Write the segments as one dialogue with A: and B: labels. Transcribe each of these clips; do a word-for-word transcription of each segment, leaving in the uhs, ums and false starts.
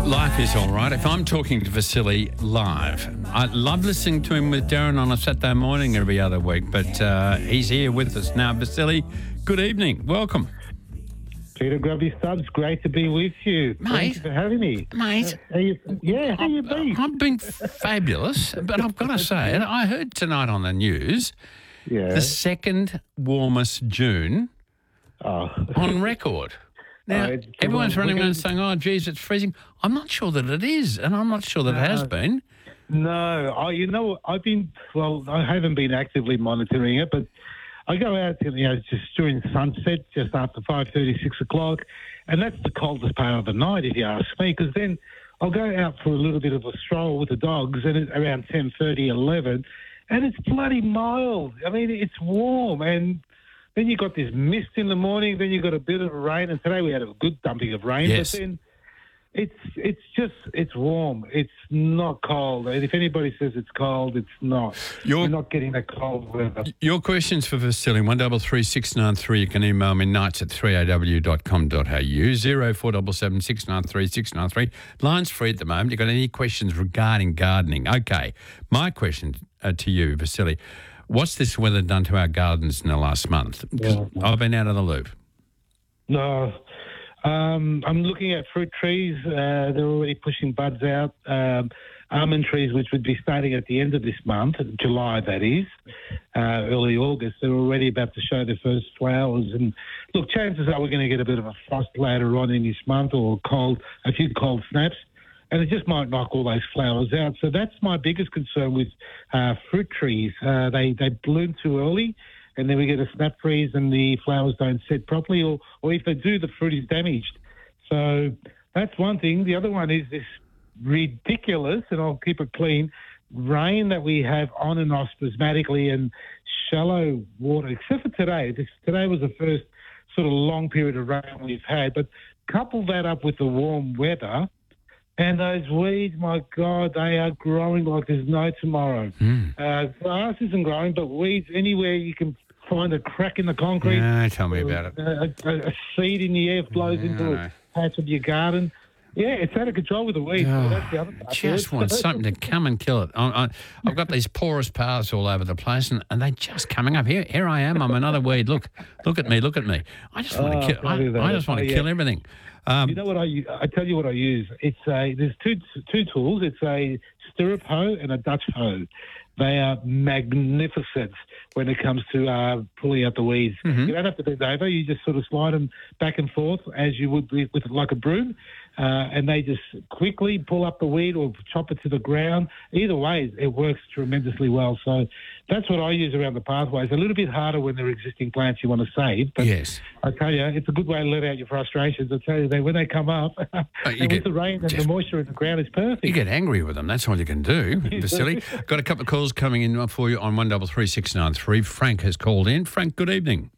A: Life is all right. If I'm talking to Vasily live, I love listening to him with Darren on a Saturday morning every other week, but uh, he's here with us now. Vasily, good evening. Welcome.
B: Peter Grubby Stubbs, great to be with you.
A: Mate.
B: Thank you for having me.
A: Mate.
B: Uh, you, yeah, how you been?
A: I've been fabulous, but I've got to say, I heard tonight on the news,
B: Yeah.
A: the second warmest June
B: Oh.
A: on record. Now,
B: Oh, it's-
A: everyone's
B: we're
A: running
B: gonna-
A: around saying, oh, geez, it's freezing. I'm not sure that it is, and I'm not sure that it has
B: No.
A: been.
B: No, I, you know, I've been, well, I haven't been actively monitoring it, but I go out, you know, just during sunset, just after five thirty, six o'clock, and that's the coldest part of the night, if you ask me, because then I'll go out for a little bit of a stroll with the dogs and it's around ten thirty, eleven, and it's bloody mild. I mean, it's warm, and then you got this mist in the morning, then you got a bit of rain, and today we had a good dumping of rain,
A: Yes.
B: but then it's it's just, it's warm. It's not cold. And if anybody says it's cold, it's not.
A: You're-
B: You're not getting that cold weather.
A: Your questions for Vasily, one double three six nine three. You can email me nights at three a w dot com dot a u, zero four seven seven six nine three six nine three. Line's free at the moment. You got any questions regarding gardening? Okay. My question uh, to you, Vasily, what's this weather done to our gardens in the last month? 'Cause
B: Yeah.
A: I've been out of the loop.
B: No. Um, I'm looking at fruit trees. Uh, they're already pushing buds out. Um, almond trees, which would be starting at the end of this month, July that is, uh, early August, they're already about to show their first flowers. And look, chances are we're going to get a bit of a frost later on in this month, or cold, a few cold snaps, and it just might knock all those flowers out. So that's my biggest concern with uh, fruit trees. Uh, they, they bloom too early, and then we get a snap freeze and the flowers don't set properly, or, or if they do, the fruit is damaged. So that's one thing. The other one is this ridiculous, and I'll keep it clean, rain that we have on and off spasmodically and shallow water, except for today. This, today was the first sort of long period of rain we've had, but couple that up with the warm weather, and those weeds, my God, they are growing like there's no tomorrow.
A: Mm.
B: Uh, grass isn't growing, but weeds, anywhere you can find a crack in the concrete.
A: No, tell me about it.
B: A, a, a seed in the air flows
A: Yeah,
B: into
A: I
B: a
A: know.
B: patch of your garden. Yeah, it's out of control with the weeds.
A: Oh,
B: so that's the other part.
A: just want something to come and kill it. I, I, I've got these porous paths all over the place, and, and they're just coming up. Here, here I am. I'm another weed. Look, look at me. Look at me. I just want
B: Oh,
A: to kill.
B: can't do that.
A: I, I just want
B: Oh,
A: to
B: yeah.
A: kill everything. Um,
B: You know what I use? I tell you what I use. It's a there's two two tools. It's a stirrup hoe and a Dutch hoe. They are magnificent when it comes to uh, pulling out the weeds.
A: Mhm.
B: You don't have to bend over. You just sort of slide them back and forth as you would with, with like a broom, uh, and they just quickly pull up the weed or chop it to the ground. Either way, it works tremendously well. So that's what I use around the pathways. A little bit harder when they're existing plants you want to save, but
A: yes.
B: I tell you, it's a good way to let out your frustrations. I tell you, they when they come up, and
A: you get
B: with the rain and
A: just-
B: the moisture in the ground, it's perfect.
A: You get angry with them. That's all you can do, Vasily. Got a couple of calls coming in for you on one double three six nine three. Frank has called in. Frank, good evening.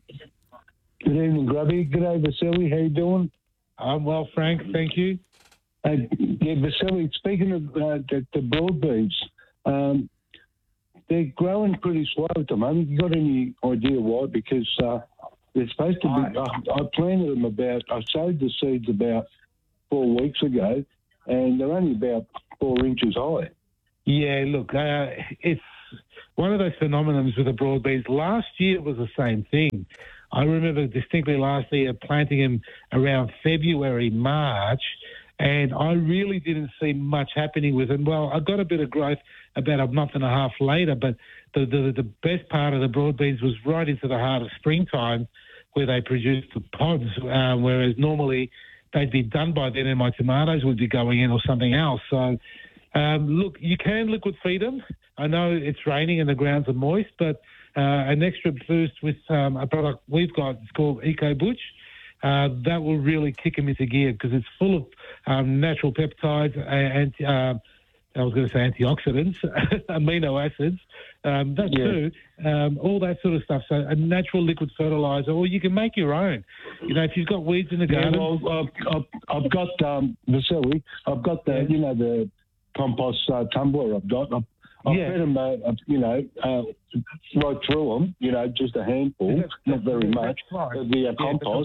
C: Good evening, Grubby. Good day, Vasily. How you doing?
B: I'm well, Frank. Thank you.
C: Uh, yeah, Vasily, speaking of uh, the, the broadbeans, um, they're growing pretty slow at the moment. You got any idea why? Because uh, they're supposed to be... I, I planted them about... I sowed the seeds about four weeks ago, and they're only about four inches high.
B: Yeah, look, uh, it's one of those phenomenons with the broadbeans. Last year was the same thing. I remember distinctly last year planting them around February, March, and I really didn't see much happening with them. Well, I got a bit of growth about a month and a half later, but the the, the best part of the broadbeans was right into the heart of springtime, where they produced the pods, uh, whereas normally they'd be done by then and my tomatoes would be going in or something else. So, um, look, you can liquid feed them. I know it's raining and the grounds are moist, but uh, an extra boost with um, a product we've got, it's called Eco Butch. Uh, that will really kick them into gear because it's full of um, natural peptides and, uh, I was going to say antioxidants, amino acids, um, that
C: Yeah.
B: too, um, all that sort of stuff. So a natural liquid fertilizer, or you can make your own. You know, if you've got weeds in the
C: Yeah,
B: garden.
C: well, I've, I've, I've got, um, Vasily, I've got the, you know, the compost uh, tumbler I've got. I've, I've
B: Yeah.
C: fed them, uh, you know, uh, right through them, you know, just a handful,
B: That's-
C: not very
B: that's
C: much,
B: right.
C: of the uh,
B: Yeah, but
C: compost.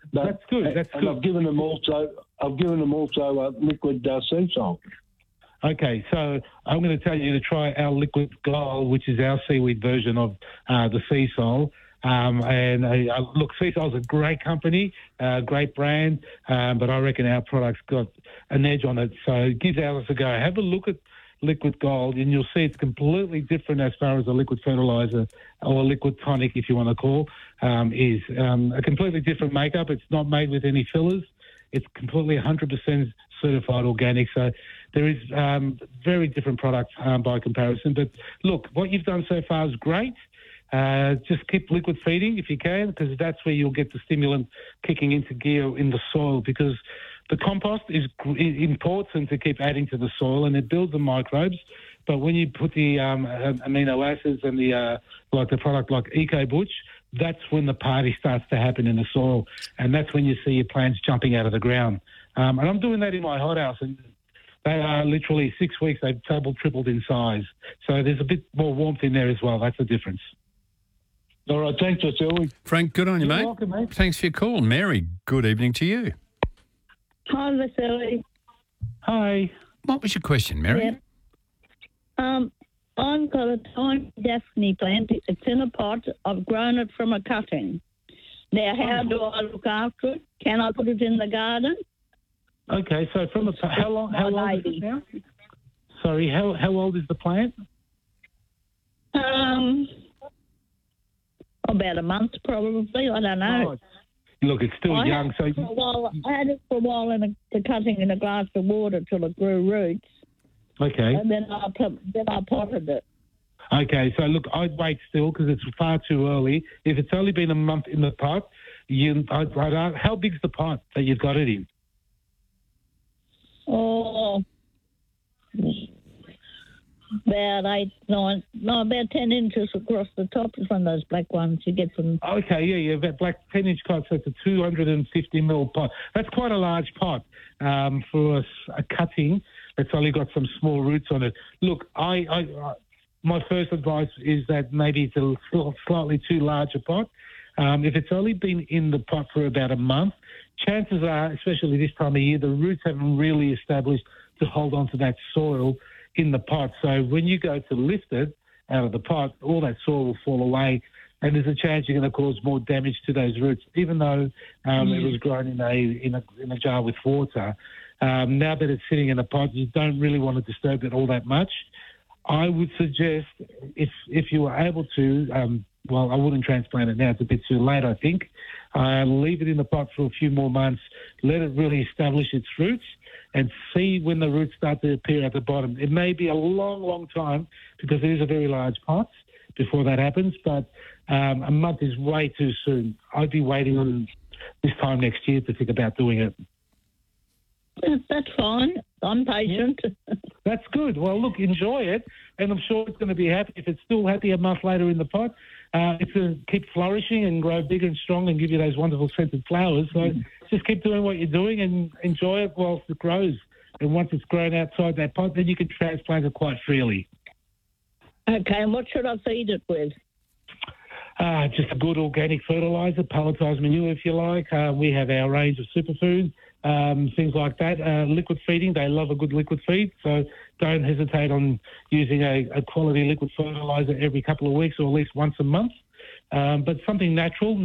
C: But,
B: That's good. That's
C: and
B: good.
C: I've given them also. I've given them also uh, liquid uh, sea salt.
B: Okay, so I'm going to tell you to try our Liquid Gold, which is our seaweed version of uh, the Sea Sol. Um, and uh, look, Sea Sol's a great company, uh, great brand, um, but I reckon our product's got an edge on it. So give ours a go. Have a look at Liquid Gold, and you'll see it's completely different as far as a liquid fertilizer or a liquid tonic, if you want to call, um, is um, a completely different makeup. It's not made with any fillers. It's completely one hundred percent certified organic. So there is um, very different products um, by comparison. But look, what you've done so far is great. Uh, just keep liquid feeding if you can, because that's where you'll get the stimulant kicking into gear in the soil, because the compost is important to keep adding to the soil and it builds the microbes. But when you put the um, amino acids and the uh, like the product like EcoButch, that's when the party starts to happen in the soil, and that's when you see your plants jumping out of the ground. Um, and I'm doing that in my hothouse, and they are literally six weeks. They've doubled, tripled in size. So there's a bit more warmth in there as well. That's the difference.
C: All right, thanks, Vasily.
A: Frank, good on you,
B: You're
A: mate.
B: welcome, mate.
A: Thanks for your call. Mary, good evening to you.
D: Hi, Vasily.
B: Hi.
A: What was your question, Mary?
D: Yeah. Um, I've got a tiny Daphne plant. It's in a pot. I've grown it from a cutting. Now, how do I look after it? Can I put it in the garden?
B: Okay, so from a how long? How
D: My
B: long is
D: lady.
B: it now? Sorry, how how old is the plant?
D: Um, about a month, probably. I don't know.
B: Oh, look, it's still
D: I
B: young,
D: had
B: so
D: it for a while. I had it for a while in a, the cutting in a glass of water till it grew roots,
B: okay.
D: and then I put, then I potted it.
B: Okay, so look, I'd wait still because it's far too early. If it's only been a month in the pot, you, I'd, I'd ask, how big's the pot that you've got it in?
D: Oh, about eight, nine, no, about ten inches across the top. It's one of those black ones you get from.
B: Okay, yeah, yeah, that black ten-inch pot, so it's a two hundred fifty mil pot. That's quite a large pot um, for a, a cutting that's only got some small roots on it. Look, I, I, I my first advice is that maybe it's a slightly too large a pot. Um, if it's only been in the pot for about a month, chances are, especially this time of year, the roots haven't really established to hold on to that soil in the pot. So when you go to lift it out of the pot, all that soil will fall away, and there's a chance you're going to cause more damage to those roots, even though um, mm. it was grown in a in a in a jar with water. Um, now that it's sitting in a pot, you don't really want to disturb it all that much. I would suggest, if if you were able to, um, well, I wouldn't transplant it now. It's a bit too late, I think. Uh, leave it in the pot for a few more months. Let it really establish its roots and see when the roots start to appear at the bottom. It may be a long, long time because it is a very large pot before that happens, but um, a month is way too soon. I'd be waiting on this time next year to think about doing it.
D: That's fine. I'm patient.
B: That's good. Well, look, enjoy it, and I'm sure it's going to be happy. If it's still happy a month later in the pot, uh, it's going to keep flourishing and grow big and strong and give you those wonderful scented flowers. So mm. just keep doing what you're doing and enjoy it whilst it grows. And once it's grown outside that pot, then you can transplant it quite freely.
D: Okay, and what should I feed it with?
B: Uh, just a good organic fertiliser, pelletised manure if you like. Uh, we have our range of superfoods, um, things like that. Uh, liquid feeding, they love a good liquid feed, so don't hesitate on using a, a quality liquid fertiliser every couple of weeks or at least once a month. Um, but something natural,